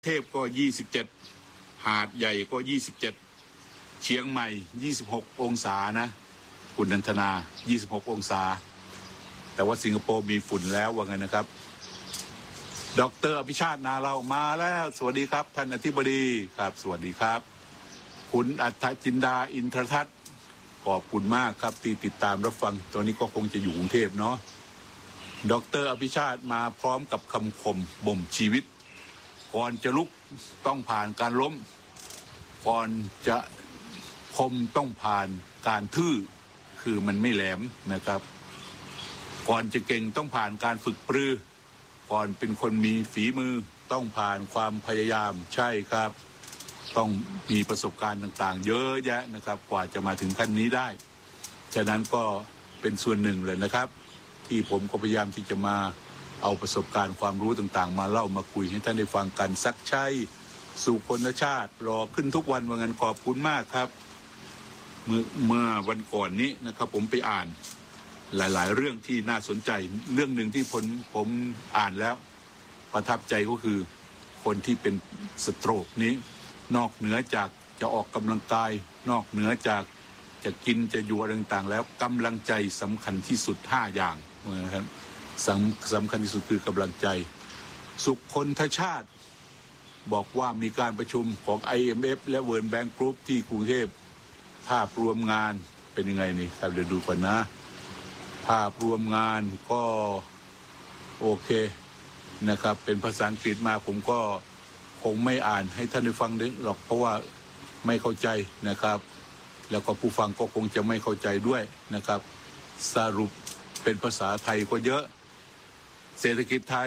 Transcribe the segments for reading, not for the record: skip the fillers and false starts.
เทพก็27หาดใหญ่ก็27เชียงใหม่26องศานะคุณนันทนา26องศาแต่ว่าสิงคโปร์มีฝุ่นแล้วว่าไงนะครับดร.อภิชาตินาเรามาแล้วสวัสดีครับท่านอธิบดีครับสวัสดีครับคุณอัฏฐจินดาอินทรทัศน์ขอบคุณมากครับที่ติดตามรับฟังตอนนี้ก็คงจะอยู่กรุงเทพเนาะดร.อภิชาติมาพร้อมกับคำคมบ่มชีวิตก่อนจะลุกต้องผ่านการล้มก่อนจะคมต้องผ่านการทื่อคือมันไม่แหลมนะครับก่อนจะเก่งต้องผ่านการฝึกปรือก่อนเป็นคนมีฝีมือต้องผ่านความพยายามใช่ครับต้องมีประสบการณ์ต่างๆเยอะแยะนะครับกว่าจะมาถึงขั้นนี้ได้ฉะนั้นก็เป็นส่วนหนึ่งเลยนะครับที่ผมก็พยายามที่จะมาเอาประสบการณ์ความรู้ต่างๆมาเล่ามาคุยให้ท่านได้ฟังกันซักใช้สู่คนชาติรอขึ้นทุกวันว่างั้นขอบคุณมากครับเมื่อวันก่อนนี้นะครับผมไปอ่านหลายๆเรื่องที่น่าสนใจเรื่องหนึ่งที่ผมอ่านแล้วประทับใจก็คือคนที่เป็นสโตรกนี้นอกเหนือจากจะออกกำลังกายนอกเหนือจากจะกินจะอยู่อะไรต่างๆแล้วกำลังใจสำคัญที่สุด5อย่างนะครับสำคัญที่สุดคือกำลังใจสุคนทชาติบอกว่ามีการประชุมของ IMF และ World Bank Group ที่กรุงเทพภาพรวมงานเป็นยังไงนี่ครับเดี๋ยวดูก่อนนะภาพรวมงานก็โอเคนะครับเป็นภาษาอังกฤษมาผมก็คงไม่อ่านให้ท่านได้ฟังหรอกเพราะว่าไม่เข้าใจนะครับแล้วก็ผู้ฟังก็คงจะไม่เข้าใจด้วยนะครับสรุปเป็นภาษาไทยก็เยอะเศรษฐกิจไทย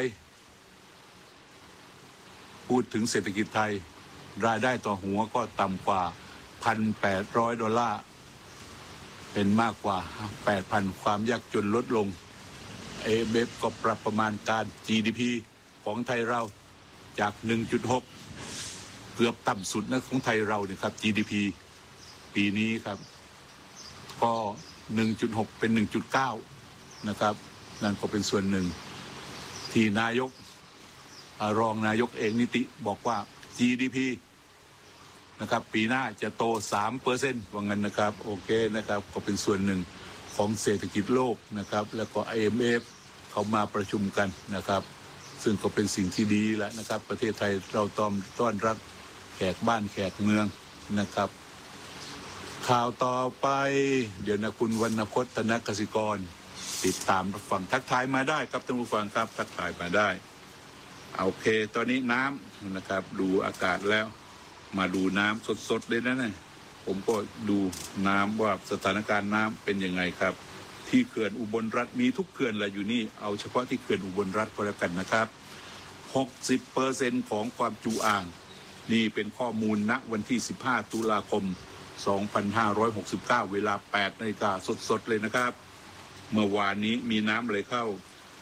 พูดถึงเศรษฐกิจไทยรายได้ต่อหัวก็ต่ำกว่า 1,800 ดอลลาร์เป็นมากกว่า 8,000 ความยากจนลดลงAFF ก็ปรับประมาณการ GDP ของไทยเราจาก 1.6 เกือบต่ำสุดนะของไทยเราเนี่ยครับ GDP ปีนี้ครับก็ 1.6 เป็น 1.9 นะครับนั่นก็เป็นส่วนหนึ่งที่นายกรองนายกเอกนิติบอกว่า GDP นะครับปีหน้าจะโต 3% ว่างั้นนะครับโอเคนะครับก็เป็นส่วนหนึ่งของเศรษฐกิจโลกนะครับแล้วก็ IMF เขามาประชุมกันนะครับซึ่งก็เป็นสิ่งที่ดีแหละนะครับประเทศไทยเราต้อนรับแขกบ้านแขกเมืองนะครับข่าวต่อไปเดี๋ยวนะคุณวรรณพจน์ธนกสิกรติดตามรับฟังทักทายมาได้ครับท่านผู้ฟังครับทักทายมาได้โอเคตอนนี้น้ำนะครับดูอากาศแล้วมาดูน้ำสดๆเลยนะเนี่ยผมก็ดูน้ำว่าสถานการณ์น้ำเป็นยังไงครับที่เขื่อนอุบลรัฐมีทุกเขื่อนแหละอยู่นี่เอาเฉพาะที่เขื่อนอุบลรัฐก็แล้วกันนะครับ 60% ของความจุอ่างนี่เป็นข้อมูลณวันที่15ตุลาคม2569เวลา 8 นาฬิกาสดๆเลยนะครับเมื่อวานนี้มีน้ำไหลเข้า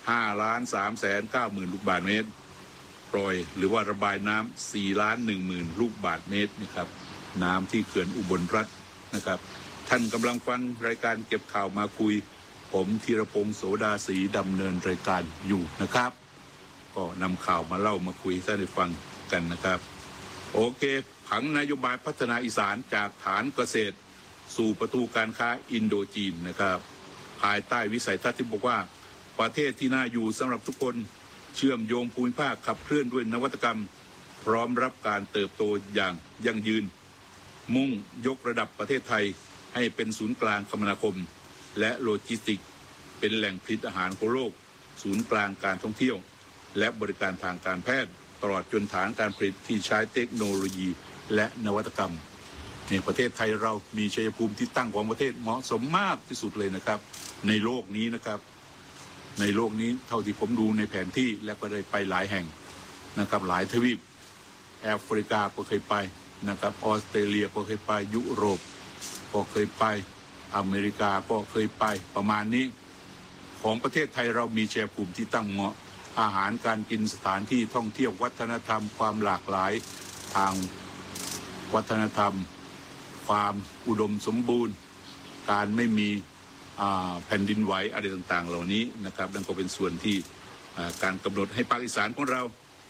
5,390,000 ลูกบาศก์เมตรปล่อยหรือว่าระบายน้ำ 4,10,000 ลูกบาศก์เมตรนะครับน้ำที่เขื่อนอุบลรัฐนะครับท่านกำลังฟังรายการเก็บข่าวมาคุยผมธีรพงษ์โสดาศรีดำเนินรายการอยู่นะครับก็นำข่าวมาเล่ามาคุยให้ท่านได้ฟังกันนะครับโอเคผังนโยบายพัฒนาอีสานจากฐานเกษตรสู่ประตูการค้าอินโดจีนนะครับภายใต้วิสัยทัศน์ที่บอกว่าประเทศที่น่าอยู่สำหรับทุกคนเชื่อมโยงภูมิภาคขับเคลื่อนด้วยนวัตกรรมพร้อมรับการเติบโตอย่างยั่งยืนมุ่งยกระดับประเทศไทยให้เป็นศูนย์กลางคมนาคมและโลจิสติกส์เป็นแหล่งผลิตอาหารของโลกศูนย์กลางการท่องเที่ยวและบริการทางการแพทย์ตลอดจนฐานการผลิตที่ใช้เทคโนโลยีและนวัตกรรมในประเทศไทยเรามีชัยภูมิที่ตั้งของประเทศเหมาะสมมากที่สุดเลยนะครับในโลกนี้นะครับในโลกนี้เท่าที่ผมดูในแผนที่และก็ได้ไปหลายแห่งนะครับหลายทวีปแอฟริกาก็เคยไปนะครับออสเตรเลียก็เคยไปยุโรปก็เคยไปอเมริกาก็เคยไปประมาณนี้ของประเทศไทยเรามีชัยภูมิที่ตั้งเหมาะอาหารการกินสถานที่ท่องเที่ยววัฒนธรรมความหลากหลายทางวัฒนธรรมความอุดมสมบูรณ์การไม่มีแผ่นดินไหวอะไรต่างๆเหล่านี้นะครับนั่นก็เป็นส่วนที่การกำหนดให้ภาคอีสานของเรา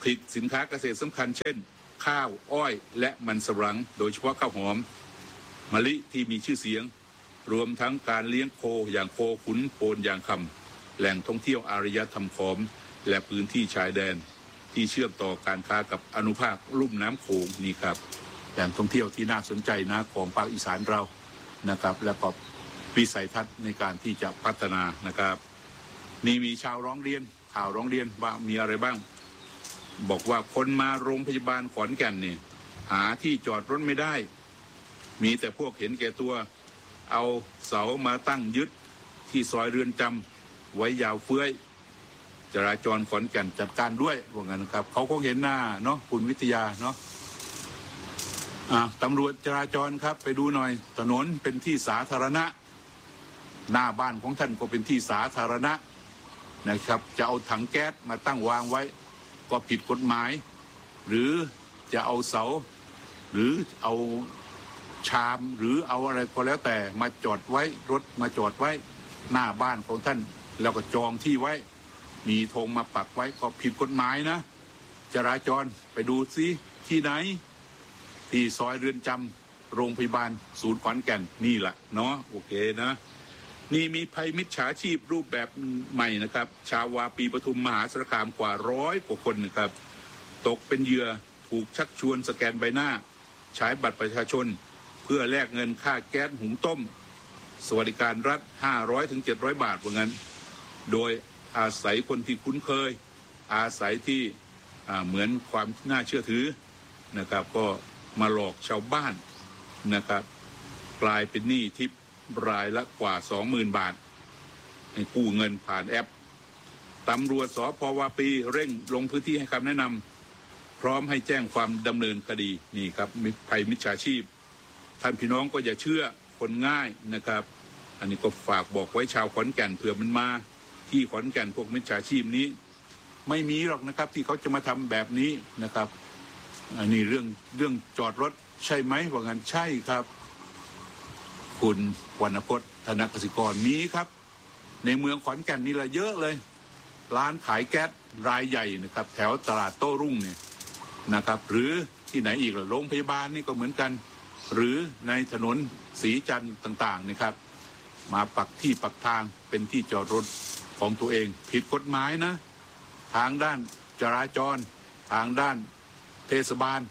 ผลิตสินค้าเกษตรสำคัญเช่นข้าวอ้อยและมันสำปะหลังโดยเฉพาะข้าวหอมมะลิที่มีชื่อเสียงรวมทั้งการเลี้ยงโคอย่างโคขุนโพนยางคำแหล่งท่องเที่ยวอารยธรรมขอมและพื้นที่ชายแดนที่เชื่อมต่อการค้ากับอนุภาคลุ่มน้ำโขงนี่ครับแหล่งท่องเที่ยวที่น่าสนใจนะของภาคอีสานเรานะครับและก็วิสัยทัศน์ในการที่จะพัฒนานะครับนี่มีชาวร้องเรียนข่าวร้องเรียนว่ามีอะไรบ้างบอกว่าคนมาโรงพยาบาลขอนแก่นเนี่ยหาที่จอดรถไม่ได้มีแต่พวกเห็นแก่ตัวเอาเสามาตั้งยึดที่ซอยเรือนจำไว้ยาวเฟื้อยจราจรขอนแก่นจัดการด้วยว่างั้นครับเขาคงเห็นหน้าเนาะคุณวิทยาเนาะตำรวจจราจรครับไปดูหน่อยถนนเป็นที่สาธารณะหน้าบ้านของท่านก็เป็นที่สาธารณะนะครับจะเอาถังแก๊สมาตั้งวางไว้ก็ผิดกฎหมายหรือจะเอาเสาหรือเอาชามหรือเอาอะไรก็แล้วแต่มาจอดไว้รถมาจอดไว้หน้าบ้านของท่านแล้วก็จองที่ไว้มีธงมาปักไว้ก็ผิดกฎหมายนะจราจรไปดูซิที่ไหนที่ซอยเรือนจำโรงพยาบาลศูนย์ขอนแก่นนี่แหละเนาะโอเคนะนี่มีภัยมิจฉาชีพรูปแบบใหม่นะครับชาววาปีปทุมมหาสารคามกว่า100 กว่าคนนะครับตกเป็นเหยื่อถูกชักชวนสแกนใบหน้าใช้บัตรประชาชนเพื่อแลกเงินค่าแก๊สหุงต้มสวัสดิการรัฐ500 ถึง 700 บาทว่างั้นโดยอาศัยคนที่คุ้นเคยอาศัยที่เหมือนความน่าเชื่อถือนะครับก็มาหลอกชาวบ้านนะครับกลายเป็นหนี้ทิพย์รายละกว่า 20,000 บาทให้กู้เงินผ่านแอปตำรวจสภ.วาปีเร่งลงพื้นที่ให้คำแนะนำพร้อมให้แจ้งความดำเนินคดีนี่ครับภัยมิจฉาชีพท่านพี่น้องก็อย่าเชื่อคนง่ายนะครับอันนี้ก็ฝากบอกไว้ชาวขอนแก่นเผื่อมันมาที่ขอนแก่นพวกมิจฉาชีพนี้ไม่มีหรอกนะครับที่เขาจะมาทำแบบนี้นะครับอันนี้เรื่องจอดรถใช่ไหมว่างั้นใช่ครับคุณวรรณพจน์ธนกสิกรมีครับในเมืองขอนแก่นนี่ละเยอะเลยร้านขายแก๊สรายใหญ่นะครับแถวตลาดโต้รุ่งเนี่ยนะครับหรือที่ไหนอีกล่ะโรงพยาบาลนี่ก็เหมือนกันหรือในถนนศรีจันทร์ต่างๆนะครับมาปักที่ปักทางเป็นที่จอดรถของตัวเองผิดกฎหมายนะทางด้านจราจรทางด้านเทศบาล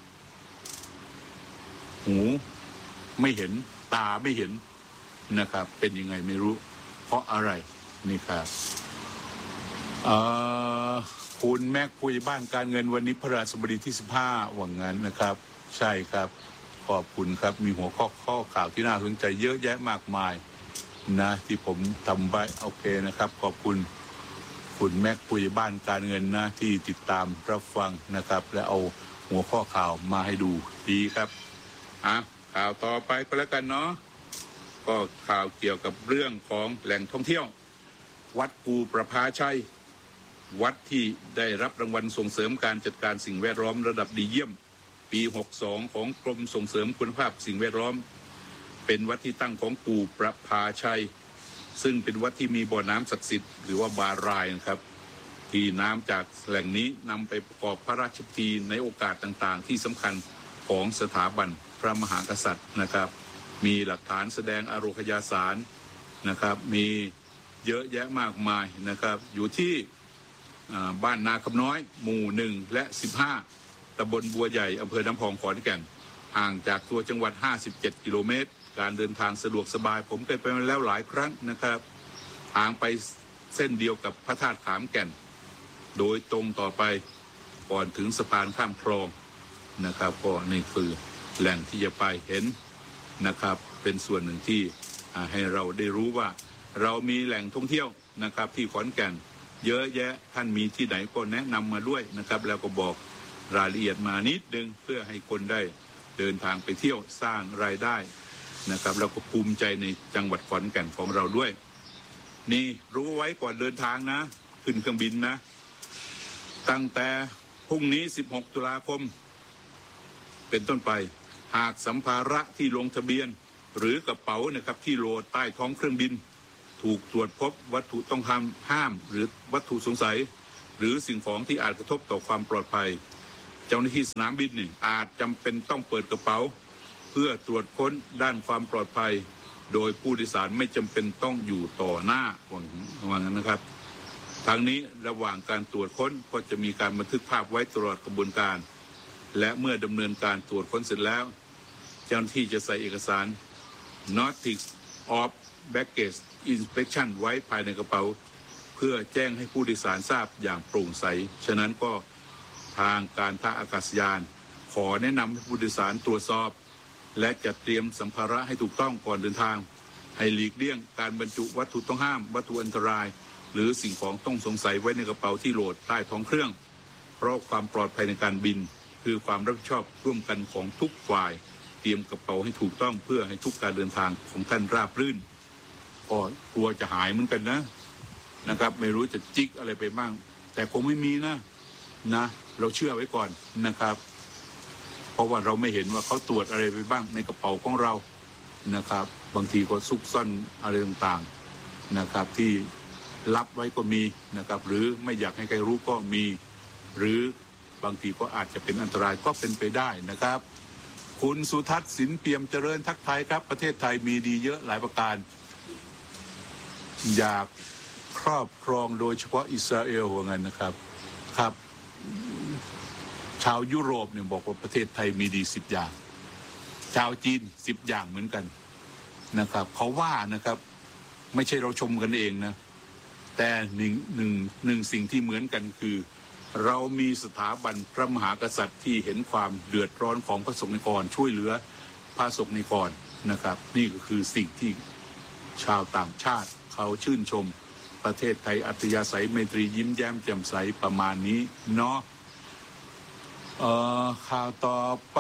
หูไม่เห็นตาไม่เห็นนะครับเป็นยังไงไม่รู้เพราะอะไรนี่ครับคุณแม็กคุยบ้านการเงินวันนี้พระราชบดีที่15ว่างั้นนะครับใช่ครับขอบคุณครับมีหัวข้อข่าวที่น่าสนใจเยอะแยะมากมายนะที่ผมทำไว้โอเคนะครับขอบคุณคุณแม็กคุยบ้านการเงินนะที่ติดตามรับฟังนะครับและเอาหัวข้อข่าวมาให้ดูดีครับข่าวต่อไปก็แล้วกันเนาะก็ข่าวเกี่ยวกับเรื่องของแหล่งท่องเที่ยววัดกูประภาชัยวัดที่ได้รับรางวัลส่งเสริมการจัดการสิ่งแวดล้อมระดับดีเยี่ยมปี62ของกรมส่งเสริมคุณภาพสิ่งแวดล้อมเป็นวัดที่ตั้งของกูประภาชัยซึ่งเป็นวัดที่มีบ่อน้ำศักดิ์สิทธิ์หรือว่าบารายนะครับที่น้ำจากแหล่งนี้นำไปประกอบพระราชพิธีในโอกาสต่างๆที่สำคัญของสถาบันพระมหากษัตริย์นะครับมีหลักฐานแสดงอโรคยาสารนะครับมีเยอะแยะมากมายนะครับอยู่ที่บ้านนาคำน้อยหมู่1 และ 15ตำบลบัวใหญ่อำเภอน้ำพองขอนแก่นห่างจากตัวจังหวัด57 กิโลเมตรการเดินทางสะดวกสบายผมเคยไปมาแล้วหลายครั้งนะครับทางไปเส้นเดียวกับพระธาตุขามแก่นโดยตรงต่อไปก่อนถึงสะพานข้ามคลองนะครับก็นี่คือแหล่งที่จะไปเห็นนะครับเป็นส่วนหนึ่งที่ให้เราได้รู้ว่าเรามีแหล่งท่องเที่ยวนะครับที่ขอนแก่นเยอะแยะท่านมีที่ไหนก็แนะนำมาด้วยนะครับแล้วก็บอกรายละเอียดมานิดนึงเพื่อให้คนได้เดินทางไปเที่ยวสร้างรายได้นะครับแล้วก็ภูมิใจในจังหวัดขอนแก่นของเราด้วยนี่รู้ไว้ก่อนเดินทางนะขึ้นเครื่องบินนะตั้งแต่พรุ่งนี้16 ตุลาคมเป็นต้นไปหากสัมภาระที่ลงทะเบียนหรือกระเป๋านะครับที่โหลดใต้ท้องเครื่องบินถูกตรวจพบวัตถุต้องห้ามหรือวัตถุสงสัยหรือสิ่งของที่อาจกระทบต่อความปลอดภัยเจ้าหน้าที่สนามบินนี่อาจจำเป็นต้องเปิดกระเป๋าเพื่อตรวจค้นด้านความปลอดภัยโดยผู้โดยสารไม่จำเป็นต้องอยู่ต่อหน้าคนว่างั้นนะครับทั้งนี้ระหว่างการตรวจค้นก็จะมีการบันทึกภาพไว้ตลอดกระบวนการและเมื่อดำเนินการตรวจค้นเสร็จแล้วเจ้าหน้าที่จะใส่เอกสาร Notice of Baggage Inspection ไว้ภายในกระเป๋าเพื่อแจ้งให้ผู้โดยสารทราบอย่างโปร่งใสฉะนั้นก็ทางการท่าอากาศยานขอแนะนำให้ผู้โดยสารตรวจสอบและจัดเตรียมสัมภาระให้ถูกต้องก่อนเดินทางให้หลีกเลี่ยงการบรรจุวัตถุต้องห้ามวัตถุอันตรายหรือสิ่งของต้องสงสัยไว้ในกระเป๋าที่โหลดใต้ท้องเครื่องเพราะความปลอดภัยในการบินคือความรับผิดชอบร่วมกันของทุกฝ่ายเตรียมกระเป๋าให้ถูกต้องเพื่อให้ทุกการเดินทางของท่านราบรื่นก็กลัวจะหายเหมือนกันนะครับไม่รู้จะจิกอะไรไปบ้างแต่คงไม่มีนะเราเชื่อไว้ก่อนนะครับเพราะว่าเราไม่เห็นว่าเขาตรวจอะไรไปบ้างในกระเป๋าของเรานะครับบางทีก็ซุกซ่อนอะไรต่างๆนะครับที่ลับไว้ก็มีนะครับหรือไม่อยากให้ใครรู้ก็มีหรือบางทีก็อาจจะเป็นอันตรายก็เป็นไปได้นะครับคุณสุทัศน์สินเปี่ยมเจริญทักทายครับประเทศไทยมีดีเยอะหลายประการอยากครอบครองโดยเฉพาะอิสราเอลว่างั้นนะครับครับชาวยุโรปเนี่ยบอกว่าประเทศไทยมีดี10 อย่างชาวจีน10 อย่างเหมือนกันนะครับเขาว่านะครับไม่ใช่เราชมกันเองนะแต่หนึ่งสิ่งที่เหมือนกันคือเรามีสถาบันพระมหากษัตริย์ที่เห็นความเดือดร้อนของพระสงฆ์นิกรช่วยเหลือพระสงฆ์นิกรนะครับนี่ก็คือสิ่งที่ชาวต่างชาติเขาชื่นชมประเทศไทยอัธยาศัยไมตรียิ้มแย้มแจ่มใสประมาณนี้เนาะข่าวต่อไป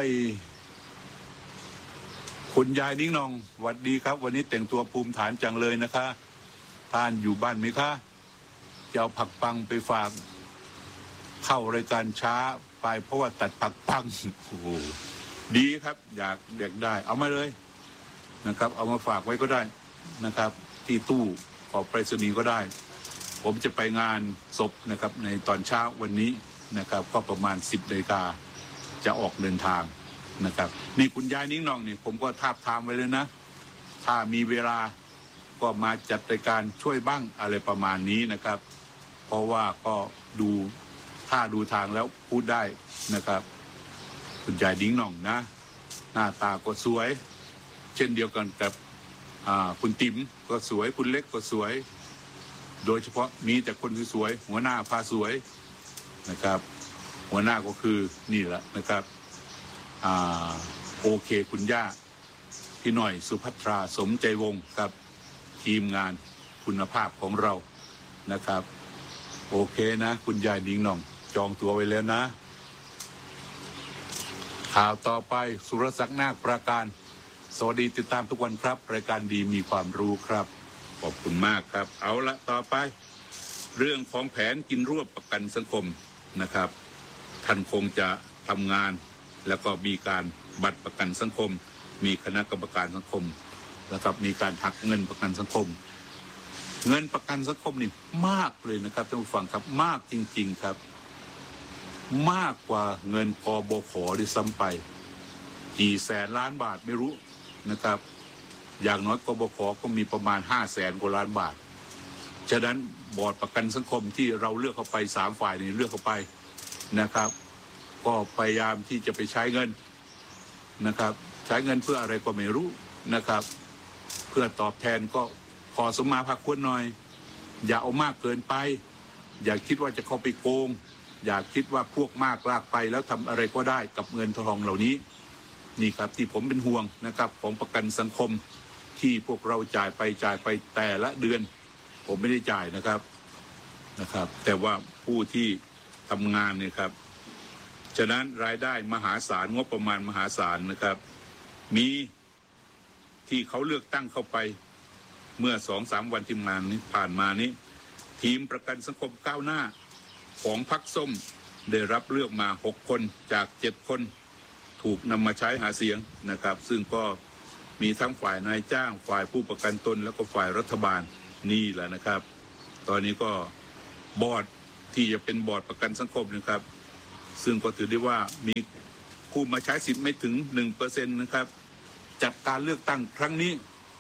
คุณยายนิ้งนองสวัสดีครับวันนี้แต่งตัวภูมิฐานจังเลยนะคะท่านอยู่บ้านไหมคะจะเอาผักปังไปฝากเข้ารายการช้าไปเพราะว่าตัดผักปังโอ้โหดีครับอยากได้เอามาเลยนะครับเอามาฝากไว้ก็ได้นะครับที่ตู้ของไปรษณีย์ก็ได้ผมจะไปงานศพนะครับในตอนเช้าวันนี้นะครับก็ประมาณ10 นาฬิกาจะออกเดินทางนะครับนี่คุณยายนิ้งนองนี่ผมก็ทาบทามไว้เลยนะถ้ามีเวลาก็มาจัดรายการช่วยบ้างอะไรประมาณนี้นะครับเพราะว่าก็ดูทางแล้วพูดได้นะครับคุณยายนิ้งนองนะหน้าตาก็สวยเช่นเดียวกันกับคุณติ๋มก็สวยคุณเล็กก็สวยโดยเฉพาะมีแต่คนสวยหัวหน้าพาสวยนะครับหัวหน้าก็คือนี่แหละนะครับโอเคคุณย่าพี่หน่อยสุภัทราสมใจวงศ์กับทีมงานคุณภาพของเรานะครับโอเคนะคุณยายนิ้งหน่องจองตัวไว้แล้วนะข่าวต่อไปสุรศักดิ์นาคประการสวัสดีติดตามทุกวันครับรายการดีมีความรู้ครับขอบคุณมากครับเอาละต่อไปเรื่องของแผนกินรวบประกันสังคมนะครับท่านคงจะทำงานแล้วก็มีการบัตรประกันสังคมมีคณะกรรมการสังคมแล้วก็มีการหักเงินประกันสังคมเงินประกันสังคมนี่มากเลยนะครับท่านผู้ฟังครับมากจริงๆครับมากกว่าเงินกบข.ด้วยซ้ำไปกี่แสนล้านบาทไม่รู้นะครับอย่างน้อยกบข.ก็มีประมาณ500,000 กว่าล้านบาทฉะนั้นบอร์ดประกันสังคมที่เราเลือกเข้าไป3 ฝ่ายนี่เลือกเข้าไปนะครับก็พยายามที่จะไปใช้เงินนะครับใช้เงินเพื่ออะไรก็ไม่รู้นะครับเพื่อตอบแทนก็ขอสมมาพาควรหน่อยอย่าเอามากเกินไปอย่าคิดว่าจะเข้าไปโกงอย่าคิดว่าพวกมากลากไปแล้วทำอะไรก็ได้กับเงินทองเหล่านี้นี่ครับที่ผมเป็นห่วงนะครับของประกันสังคมที่พวกเราจ่ายไปแต่ละเดือนผมไม่ได้จ่ายนะครับแต่ว่าผู้ที่ทำงานเนี่ยครับฉะนั้นรายได้มหาศาลงบประมาณมหาศาลนะครับมีที่เขาเลือกตั้งเข้าไปเมื่อ 2-3 วันที่ผ่านมานี้ทีมประกันสังคมก้าวหน้าของพรรคส้มได้รับเลือกมา6 คนจาก7 คนถูกนำมาใช้หาเสียงนะครับซึ่งก็มีทั้งฝ่ายนายจ้างฝ่ายผู้ประกันตนแล้วก็ฝ่ายรัฐบาลนี่แหละนะครับตอนนี้ก็บอร์ดที่จะเป็นบอร์ดประกันสังคมนะครับซึ่งก็ถือได้ว่ามีผู้มาใช้สิทธิ์ไม่ถึง 1% นะครับจัดการเลือกตั้งครั้งนี้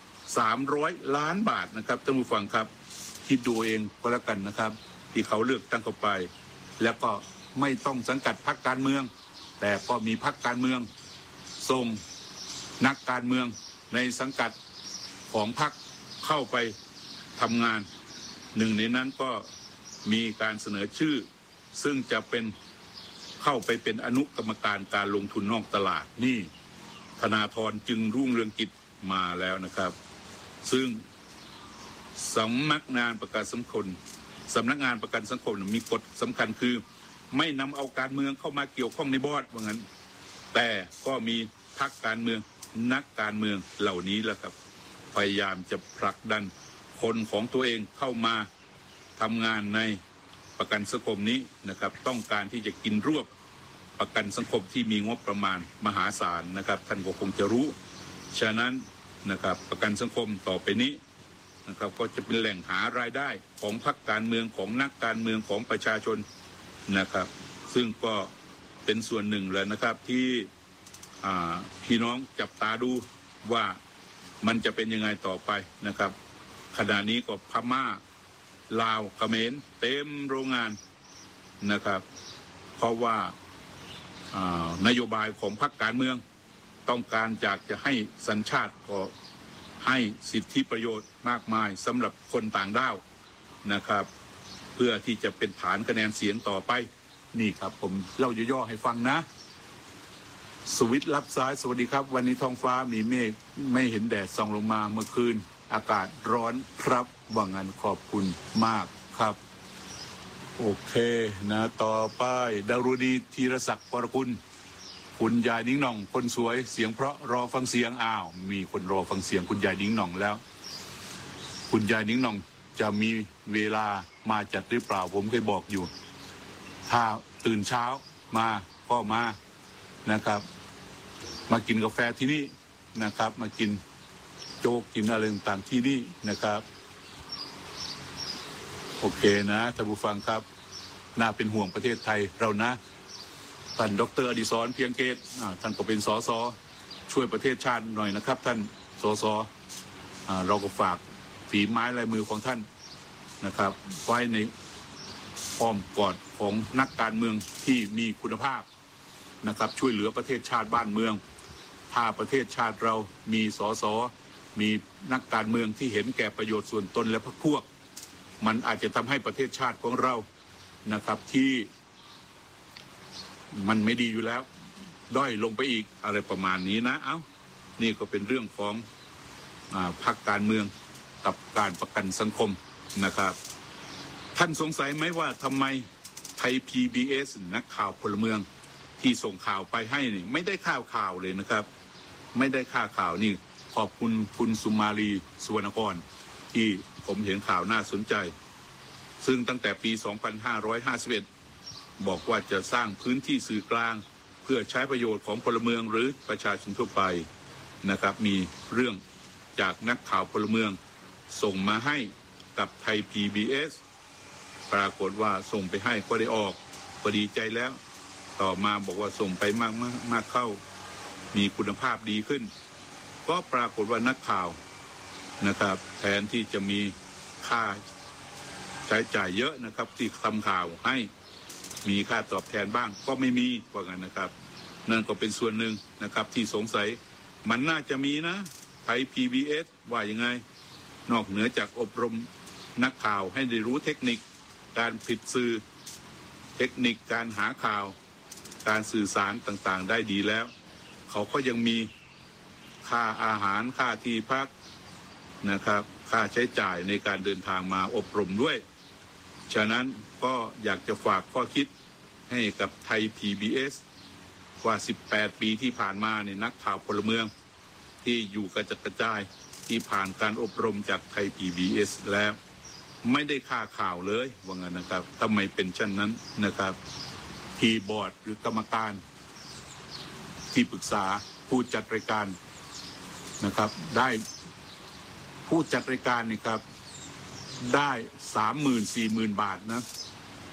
300 ล้านบาทนะครับท่านผู้ฟังครับคิดดูเองก็แล้วกันนะครับที่เขาเลือกตั้งเข้าไปแล้วก็ไม่ต้องสังกัดพรรคการเมืองแต่ก็มีพรรคการเมืองส่งนักการเมืองในสังกัดของพรรคเข้าไปทำงานหนึ่งในนั้นก็มีการเสนอชื่อซึ่งจะเป็นเข้าไปเป็นอนุกรรมการการลงทุนนอกตลาดนี่ธนาธรจึงรุ่งเรืองกิจมาแล้วนะครับซึ่งสำนักงานประกันสังคมมีกฎสำคัญคือไม่นำเอาการเมืองเข้ามาเกี่ยวข้องในบอร์ดว่างั้นแต่ก็มีพรรคการเมืองนักการเมืองเหล่านี้แหละครับพยายามจะผลักดันคนของตัวเองเข้ามาทำงานในประกันสังคมนี้นะครับต้องการที่จะกินรวบประกันสังคมที่มีงบประมาณมหาศาลนะครับท่านก็คงจะรู้ฉะนั้นนะครับประกันสังคมต่อไปนี้นะครับก็จะเป็นแหล่งหารายได้ของพรรคการเมืองของนักการเมืองของประชาชนนะครับซึ่งก็เป็นส่วนหนึ่งเลยนะครับที่พี่น้องจับตาดูว่ามันจะเป็นยังไงต่อไปนะครับขณะนี้ก็พม่าลาวเขมรเต็มโรงงานนะครับเพราะว่านโยบายของพรรคการเมืองต้องการจากจะให้สัญชาติก็ให้สิทธิประโยชน์มากมายสำหรับคนต่างด้าวนะครับเพื่อที่จะเป็นฐานคะแนนเสียงต่อไปนี่ครับผมเล่าย่อๆให้ฟังนะสวิตรับสายสวัสดีครับวันนี้ท้องฟ้ามีเมฆไม่เห็นแดดส่องลงมาเมื่อคืนอากาศร้อนครับว่างั้นขอบคุณมากครับโอเคนะต่อไปดารุณีธีรศักดิ์ปรกุลคุณยายนิ้งหน่องคนสวยเสียงเพราะรอฟังเสียงมีคนรอฟังเสียงคุณยายนิ้งหน่องแล้วคุณยายนิ้งหน่องจะมีเวลามาจัดหรือเปล่าผมเคยบอกอยู่ถ้าตื่นเช้ามาก็มานะครับมากินกาแฟที่นี่นะครับมากินโจ๊กกินอะไรต่างๆที่นี่นะครับโอเคนะท่านผู้ฟังครับน่าเป็นห่วงประเทศไทยเรานะท่านดร.อดิศรเพียงเกตท่านก็เป็นสสช่วยประเทศชาติหน่อยนะครับท่านสสเราก็ฝากฝีไม้ลายมือของท่านนะครับไว้ในอ้อมกอดของนักการเมืองที่มีคุณภาพนะครับช่วยเหลือประเทศชาติบ้านเมืองถ้าประเทศชาติเรามีสสมีนักการเมืองที่เห็นแก่ประโยชน์ส่วนตนและพรรคพวกมันอาจจะทำให้ประเทศชาติของเรานะครับที่มันไม่ดีอยู่แล้วด้อยลงไปอีกอะไรประมาณนี้นะนี่ก็เป็นเรื่องของพรรคการเมืองกับการประกันสังคมนะครับท่านสงสัยไหมว่าทำไมไทย PBS นักข่าวพลเมืองที่ส่งข่าวไปให้นี่ไม่ได้ข่าวเลยนะครับไม่ได้ข่าวนี่ขอบคุณคุณสุมาลีสุวรรณกรที่ผมเห็นข่าวน่าสนใจซึ่งตั้งแต่ปี 2551 บอกว่าจะสร้างพื้นที่สื่อกลางเพื่อใช้ประโยชน์ของพลเมืองหรือประชาชนทั่วไปนะครับมีเรื่องจากนักข่าวพลเมืองส่งมาให้กับไทย PBS ปรากฏว่าส่งไปให้ก็ได้ออกก็ดีใจแล้วต่อมาบอกว่าส่งไปมากเข้ามีคุณภาพดีขึ้นก็ปรากฏว่านักข่าวนะครับแทนที่จะมีค่าใช้จ่ายเยอะนะครับที่ทำข่าวให้มีค่าตอบแทนบ้างก็ไม่มีว่างั้นนะครับนั่นก็เป็นส่วนหนึ่งนะครับที่สงสัยมันน่าจะมีนะไทย PBS ว่ายังไงนอกเหนือจากอบรมนักข่าวให้ได้รู้เทคนิคการผลิตสื่อเทคนิคการหาข่าวการสื่อสารต่างๆได้ดีแล้วเขาก็ยังมีค่าอาหารค่าที่พักนะครับค่าใช้จ่ายในการเดินทางมาอบรมด้วยฉะนั้นก็อยากจะฝากข้อคิดให้กับไทย PBS ว่า18 ปีที่ผ่านมาเนี่ยนักข่าวพลเมืองที่อยู่กระจัดกระจายที่ผ่านการอบรมจากไทย PBS แล้วไม่ได้ค่าข่าวเลยว่างั้นนะครับทำไมเป็นเช่นนั้นนะครับทีบอร์ดหรือกรรมการที่ปรึกษาผู้จัดรายการนะครับได้ผู้จัดรายการนี่ครับได้ 30,000-40,000 บาทนะ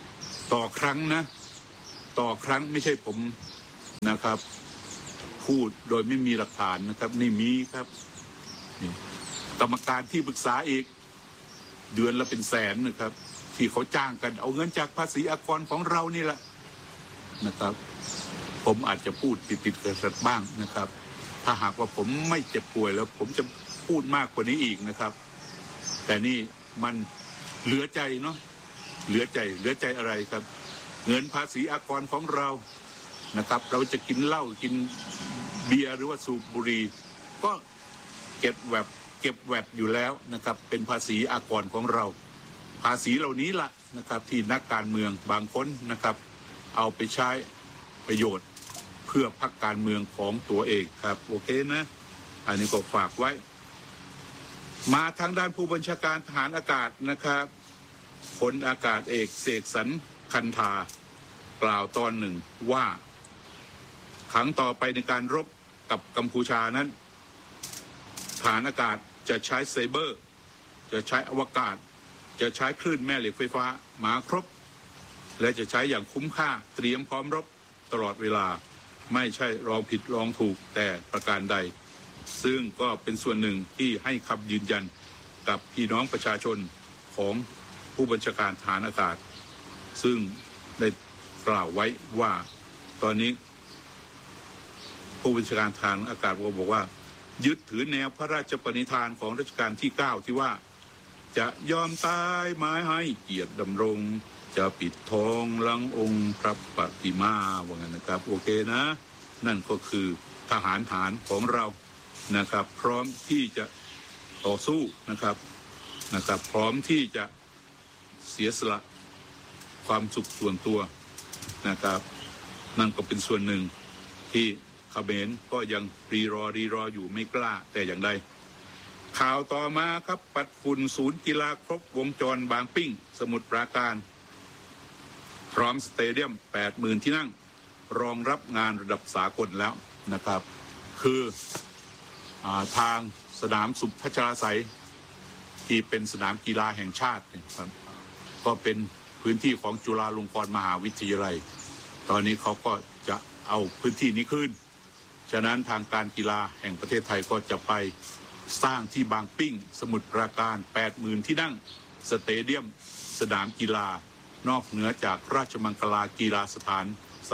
ต่อครั้งนะต่อครั้งไม่ใช่ผมนะครับพูดโดยไม่มีหลักฐานนะครับนี่มีครับนี่กรรมการที่ปรึกษาอีกเดือนละเป็นแสนนะครับที่เขาจ้างกันเอาเงินจากภาษีอากรของเรานี่แหละนะครับผมอาจจะพูดติดๆกันบ้างนะครับถ้าหากว่าผมไม่เจ็บป่วยแล้วผมจะพูดมากกว่านี้อีกนะครับแต่นี่มันเหลือใจเนาะเหลือใจอะไรครับเงินภาษีอากรของเรานะครับเราจะกินเหล้ากินเบียร์หรือว่าสูบบุหรี่ก็เก็บแวดอยู่แล้วนะครับเป็นภาษีอากรของเราภาษีเหล่านี้ล่ะนะครับที่นักการเมืองบางคนนะครับเอาไปใช้ประโยชน์เพื่อพรรคการเมืองของตัวเองครับโอเคนะอันนี้ก็ฝากไว้มาทางด้านผู้บัญชาการทหารอากาศนะครับพลอากาศเอกเสกสรรคันธากล่าวตอนหนึ่งว่าครั้งต่อไปในการรบกับกัมพูชานั้นทหารอากาศจะใช้ไซเบอร์จะใช้อวกาศจะใช้คลื่นแม่เหล็กไฟฟ้ามาครบและจะใช้อย่างคุ้มค่าเตรียมพร้อมรบตลอดเวลาไม่ใช่ลองผิดลองถูกแต่ประการใดซึ่งก็เป็นส่วนหนึ่งที่ให้คำยืนยันกับพี่น้องประชาชนของผู้บัญชาการทหารอากาศซึ่งได้กล่าวไว้ว่าตอนนี้ผู้บัญชาการทหารอากาศบอกว่ายึดถือแนวพระราชปณิธานของรัชกาลที่9ที่ว่าจะยอมตายไม้ให้เกียรติดำรงจะปิดทองหลังองค์พระปฏิมาว่างั้นนะครับโอเคนะนั่นก็คือทหารของเรานะครับพร้อมที่จะต่อสู้นะครับพร้อมที่จะเสียสละความสุขส่วนตัวนะครับนั่นก็เป็นส่วนหนึ่งที่เขมรก็ยังรีรออยู่ไม่กล้าแต่อย่างใดข่าวต่อมาครับปัดฝุ่นศูนย์กีฬาครบวงจรบางปิ้งสมุทรปราการพร้อมสเตเดียม 80,000 ที่นั่งรองรับงานระดับสากลแล้วนะครับคือทางสนามสุพัชราไสยที่เป็นสนามกีฬาแห่งชาตินะครับก็เป็นพื้นที่ของจุฬาลงกรณ์มหาวิทยาลัยตอนนี้เขาก็จะเอาพื้นที่นี้ขึ้นฉะนั้นทางการกีฬาแห่งประเทศไทยก็จะไปสร้างที่บางปิ้งสมุทรปราการ 80,000 ที่นั่งสเตเดียมสนามกีฬานอกเหนือจากราชมังคลากีฬาสถาน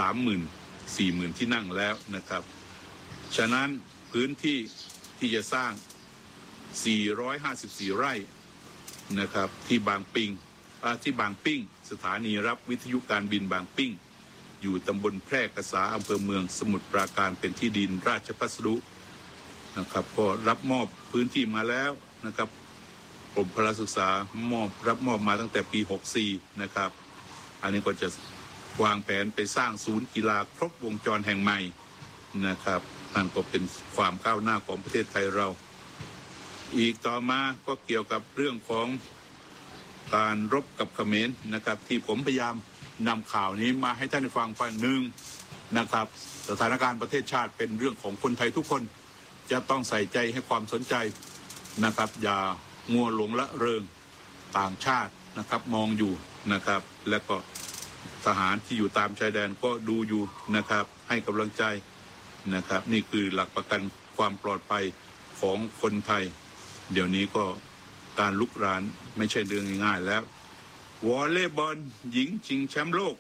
30,000 40,000 ที่นั่งแล้วนะครับฉะนั้นพื้นที่ที่จะสร้าง454 ไร่นะครับที่บางปิ้งสถานีรับวิทยุการบินบางปิ้งอยู่ตำบลแพร่กษาอำเภอเมืองสมุทรปราการเป็นที่ดินราชพัสดุนะครับก็รับมอบพื้นที่มาแล้วนะครับกรมพละศึกษรับมอบมาตั้งแต่ปี 64 นะครับอันนี้ก็จะวางแผนไปสร้างศูนย์กีฬาครบวงจรแห่งใหม่นะครับนั่นก็เป็นความก้าวหน้าของประเทศไทยเราอีกต่อมาก็เกี่ยวกับเรื่องของการรบกับเขมรนะครับที่ผมพยายามนำข่าวนี้มาให้ท่านฟังหนึ่งนะครับสถานการณ์ประเทศชาติเป็นเรื่องของคนไทยทุกคนจะต้องใส่ใจให้ความสนใจนะครับอย่ามัวหลงละเริงต่างชาตินะครับมองอยู่นะครับและก็ทหารที่อยู่ตามชายแดนก็ดูอยู่นะครับให้กำลังใจนะครับนี่คือหลักประกันความปลอดภัยของคนไทยเดี๋ยวนี้ก็การลุกรานไม่ใช่เรื่องง่ายๆแล้ววอลเลย์บอลหญิงชิงแชมป์โลก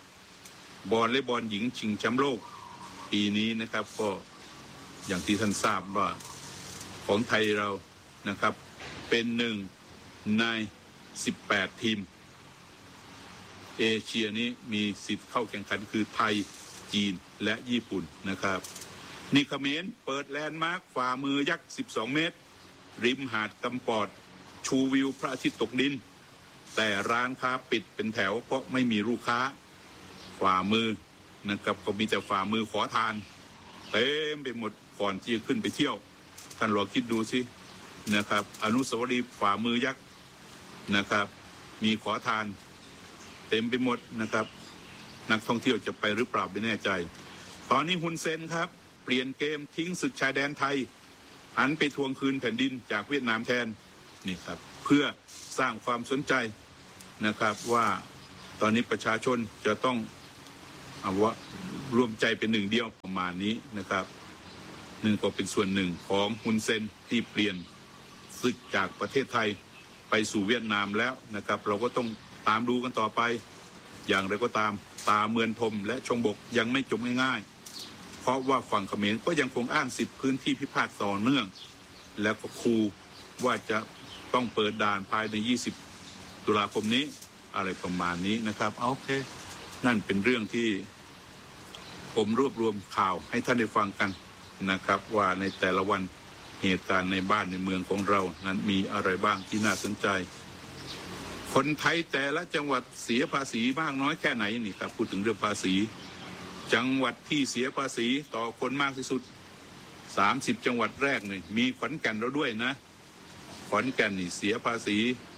ปีนี้นะครับก็อย่างที่ท่านทราบว่าของไทยเรานะครับเป็นหนึ่งใน18 ทีมเอเชียนี้มีสิทธิ์เข้าแข่งขันคือไทยจีนและญี่ปุ่นนะครับนี่เขมรเปิดแลนด์มาร์คฝ่ามือยักษ์12 เมตรริมหาดกำปอดชูวิวพระอาทิตย์ตกดินแต่ร้านค้าปิดเป็นแถวเพราะไม่มีลูกค้าฝ่ามือนะครับก็มีแต่ฝ่ามือขอทานเต็มไปหมดก่อนที่จะขึ้นไปเที่ยวท่านลองคิดดูสินะครับอนุสาวรีย์ฝ่ามือยักษ์นะครับมีขอทานเต็มไปหมดนะครับนักท่องเที่ยวจะไปหรือเปล่าไม่แน่ใจตอนนี้ฮุนเซนครับเปลี่ยนเกมทิ้งศึกชายแดนไทยหันไปทวงคืนแผ่นดินจากเวียดนามแทนนี่ครับเพื่อสร้างความสนใจนะครับว่าตอนนี้ประชาชนจะต้องว่ารวมใจเป็นหนึ่งเดียวประมาณนี้นะครับหนึ่งก็เป็นส่วนหนึ่งของฮุนเซนที่เปลี่ยนศึกจากประเทศไทยไปสู่เวียดนามแล้วนะครับเราก็ต้องตามดูกันต่อไปอย่างไรก็ตามตาเมือนทมและชงบกยังไม่จบง่ายๆเพราะว่าฝั่งเขมรก็ยังคงอ้างสิทธิพื้นที่พิพาทต่อเนื่องแล้วก็ขู่ว่าจะต้องเปิดด่านภายใน20 ตุลาคมนี้อะไรประมาณนี้นะครับโอเคนั่นเป็นเรื่องที่ผมรวบรวมข่าวให้ท่านได้ฟังกันนะครับว่าในแต่ละวันเหตุการณ์ในบ้านในเมืองของเรานั้นมีอะไรบ้างที่น่าสนใจคนไทยแต่ละจังหวัดเสียภาษีมากน้อยแค่ไหนนี่ครับพูดถึงเรื่องภาษีจังหวัดที่เสียภาษีต่อคนมากที่สุด30 จังหวัดแรกนี่มีขอนแก่นเราด้วยนะขอนแก่นนี่เสียภาษี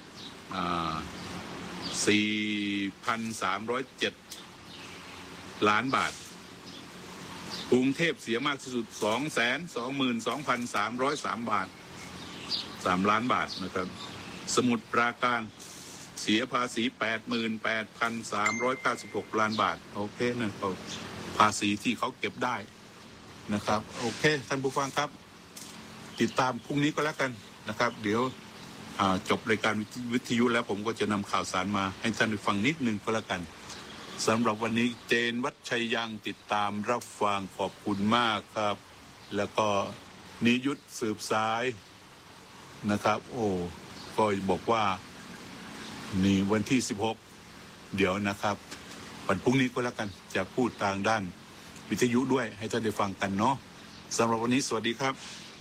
4,307 ล้านบาทกรุงเทพเสียมากที่สุด222,303 บาท3 ล้านบาทนะครับสมุทรปราการเสียภาษี 88,396 ล้านบาทโอเคนั่นก็ภาษีที่เขาเก็บได้นะครับโอเคท่านผู้ฟังครับติดตามพรุ่งนี้ก็แล้วกันนะครับเดี๋ยวจบรายการวิทยุแล้วผมก็จะนำข่าวสารมาให้ท่านได้ฟังนิดนึงก็แล้วกันสำหรับวันนี้เจนวัชชัยยังติดตามรับฟังขอบคุณมากครับแล้วก็นิยุทธสืบสายนะครับโอ้ก็บอกว่านี่วันที่16เดี๋ยวนะครับวันพรุ่งนี้ก็แล้วกันจะพูดทางด้านวิทยุด้วยให้ท่านได้ฟังกันเนาะสำหรับวันนี้สวัสดีครับ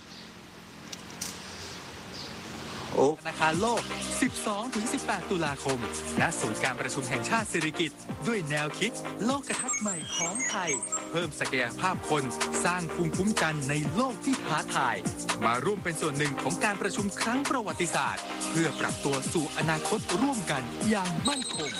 ธนาคารโลก 12-18 ตุลาคมณศูนย์การประชุมแห่งชาติสิริกิติ์ด้วยแนวคิดโลกทัศน์ใหม่ของไทยเพิ่มศักยภาพคนสร้างภูมิคุ้มกันในโลกที่ท้าทายมาร่วมเป็นส่วนหนึ่งของการประชุมครั้งประวัติศาสตร์เพื่อปรับตัวสู่อนาคตร่วมกันอย่างมั่นคง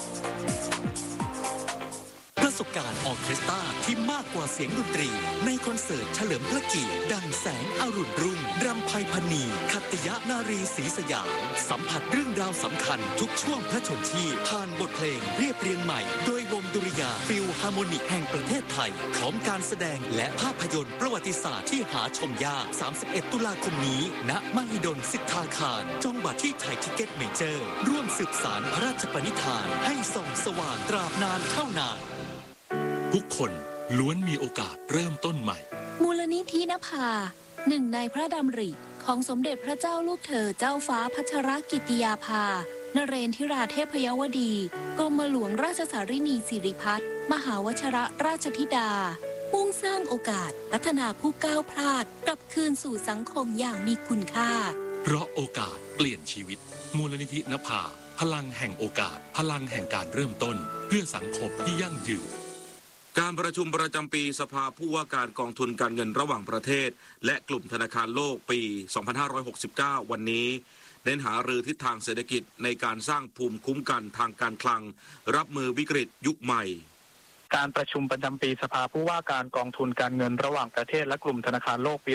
ประสบการณ์ออร์เคสตราที่มากกว่าเสียงดนตรีในคอนเสิร์ตเฉลิมพระเกียรติดังแสงอรุณรุ่งรำไพพรรณีขัตติยนารีศรีสยามสัมผัสเรื่องราวสำคัญทุกช่วงพระชนชีพผ่านบทเพลงเรียบเรียงใหม่โดยวงดุริยางค์ฟิลฮาร์โมนิกแห่งประเทศไทยพร้อมการแสดงและภาพยนตร์ประวัติศาสตร์ที่หาชมยาก31 ตุลาคมนี้ณมหิดลสิทธาคารจองบัตรที่ไทยทิเก็ตเมเจอร์ร่วมสืบสานพระราชปณิธานให้ส่องสว่างตราบนานเท่านานทุกคนล้วนมีโอกาสเริ่มต้นใหม่มูลนิธินภาหนึ่งในพระดำริของสมเด็จพระเจ้าลูกเธอเจ้าฟ้าพัชรกิติยาภานเรนทิราเทพยวดีกรมหลวงราชสารินีสิริพัฒน์มหาวชรราชธิดามุ่งสร้างโอกาสพัฒนาผู้ก้าวพลาดกลับคืนสู่สังคมอย่างมีคุณค่าเพราะโอกาสเปลี่ยนชีวิตมูลนิธินภาพลังแห่งโอกาสพลังแห่งการเริ่มต้นเพื่อสังคมที่ยั่งยืนการประชุมประจำปีสภาผู้ว่าการกองทุนการเงินระหว่างประเทศและกลุ่มธนาคารโลกปี 2569 วันนี้เน้นหารือทิศทางเศรษฐกิจในการสร้างภูมิคุ้มกันทางการคลังรับมือวิกฤตยุคใหม่การประชุมประจำปีสภาผู้ว่าการกองทุนการเงินระหว่างประเทศและกลุ่มธนาคารโลกปี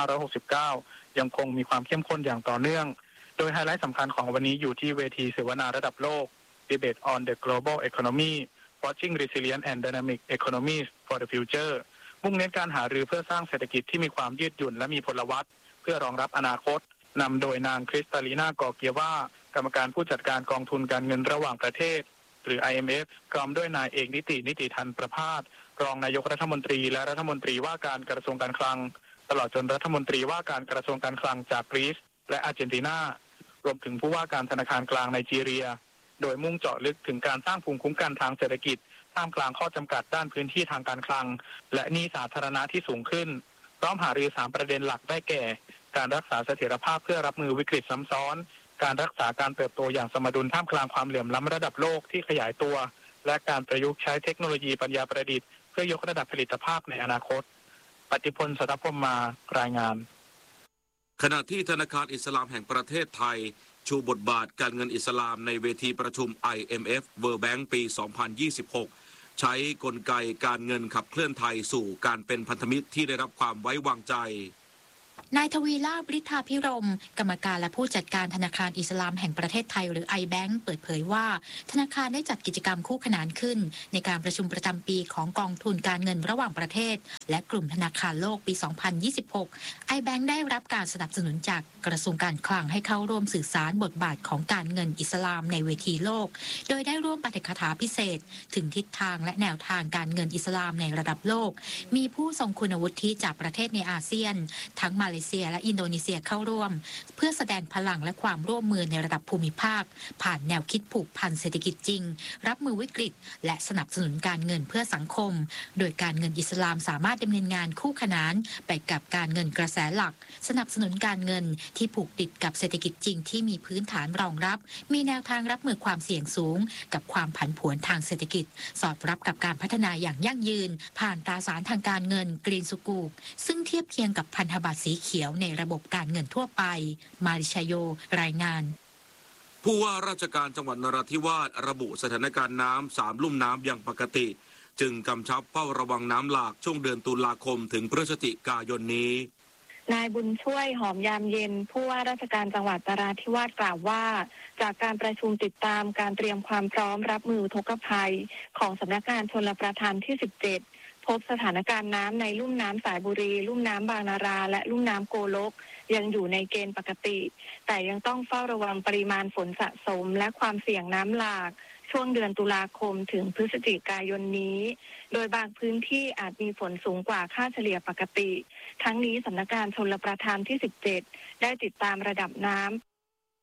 2569 ยังคงมีความเข้มข้นอย่างต่อเนื่องโดยไฮไลท์สำคัญของวันนี้อยู่ที่เวทีเสวนาระดับโลก Debate on the Global Economy Watching Resilient and Dynamic Economies for the Future มุ่งเน้นการหารือเพื่อสร้างเศรษฐกิจที่มีความยืดหยุ่นและมีพลวัตเพื่อรองรับอนาคตนำโดยนางคริสตาลีนากอเกียวากรรมการผู้จัดการกองทุนการเงินระหว่างประเทศหรือ IMF พร้อมด้วยนายเอกนิติทันประภาสรองนายกรัฐมนตรีและรัฐมนตรีว่าการกระทรวงการคลังตลอดจนรัฐมนตรีว่าการกระทรวงการคลังจากกรีซและอาร์เจนตินารวมถึงผู้ว่าการธนาคารกลางไนจีเรียโดยมุ่งเจาะลึกถึงการสร้างภูมิคุ้มกันทางเศรษฐกิจท่ามกลางข้อจำกัดด้านพื้นที่ทางการคลังและหนี้สาธารณะที่สูงขึ้นพร้อมหารือ3ประเด็นหลักได้แก่การรักษาเสถียรภาพเพื่อรับมือวิกฤตซ้ำซ้อนการรักษาการเติบโตอย่างสมดุลท่ามกลางความเหลื่อมล้ำระดับโลกที่ขยายตัวและการประยุกต์ใช้เทคโนโลยีปัญญาประดิษฐ์เพื่อยกระดับผลิตภาพในอนาคตปฏิพล สัทธพรหมมารายงานขณะที่ธนาคารอิสลามแห่งประเทศไทยชูบทบาทการเงินอิสลามในเวทีประชุม IMF World Bank ปี 2026 ใช้กลไกการเงินขับเคลื่อนไทยสู่การเป็นพันธมิตรที่ได้รับความไว้วางใจนายทวีลาภ ฤทธาภิรมย์กรรมการและผู้จัดการธนาคารอิสลามแห่งประเทศไทยหรือ iBank เปิดเผยว่าธนาคารได้จัดกิจกรรมคู่ขนานขึ้นในการประชุมประจำปีของกองทุนการเงินระหว่างประเทศและกลุ่มธนาคารโลกปี 2026 iBank ได้รับการสนับสนุนจากกระทรวงการคลังให้เข้าร่วมสื่อสารบทบาทของการเงินอิสลามในเวทีโลกโดยได้ร่วมปาฐกถาพิเศษถึงทิศทางและแนวทางการเงินอิสลามในระดับโลกมีผู้ทรงคุณวุฒิจากประเทศในอาเซียนทั้งมาเลเซียและอินโดนีเซียเข้าร่วมเพื่อแสดงพลังและความร่วมมือในระดับภูมิภาคผ่านแนวคิดผูกพันเศรษฐกิจจริงรับมือวิกฤตและสนับสนุนการเงินเพื่อสังคมโดยการเงินอิสลามสามารถดำเนินงานคู่ขนานไปกับการเงินกระแสหลักสนับสนุนการเงินที่ผูกติดกับเศรษฐกิจจริงที่มีพื้นฐานรองรับมีแนวทางรับมือความเสี่ยงสูงกับความผันผวนทางเศรษฐกิจสอดรับกับการพัฒนาอย่างยั่งยืนผ่านตราสารทางการเงินกรีนสุกูกซึ่งเทียบเคียงกับพันธบัตรสีเขียวในระบบการเงินทั่วไปมาริชโยรายงานผู้ว่าราชการจังหวัดนราธิวาสระบุสถานการณ์น้ำ3 ลุ่มน้ำอย่างปกติจึงกำชับเฝ้าระวังน้ำหลากช่วงเดือนตุลาคมถึงพฤศจิกายนนี้นายบุญช่วยหอมยามเย็นผู้ว่าราชการจังหวัดนราธิวาสกล่าวว่าจากการประชุมติดตามการเตรียมความพร้อมรับมืออุทกภัยของสำนักงานชลประทานที่ 17 พบสถานการณ์น้ำในลุ่มน้ำสายบุรีลุ่มน้ำบางนาราและลุ่มน้ำโกลกยังอยู่ในเกณฑ์ปกติแต่ยังต้องเฝ้าระวังปริมาณฝนสะสมและความเสี่ยงน้ำหลากช่วงเดือนตุลาคมถึงพฤศจิกายนนี้โดยบางพื้นที่อาจมีฝนสูงกว่าค่าเฉลี่ยปกติทั้งนี้สำนักงานชลประทานที่ 17 ได้ติดตามระดับน้ำ